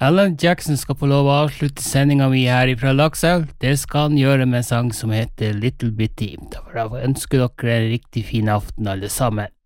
Alan Jackson skal få lov å avslutte sendingen mi her ifra Lakselv. Det skal han gjøre med en sang som heter Little Bitty. Derfor ønsker dere en riktig fin aften alle sammen.